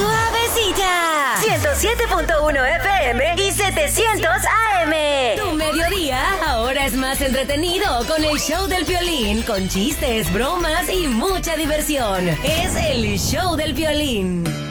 suavecita. 107.1 FM y 700 AM. Tu mediodía ahora es más entretenido con el show del Piolín, con chistes, bromas y mucha diversión. Es el show del Piolín.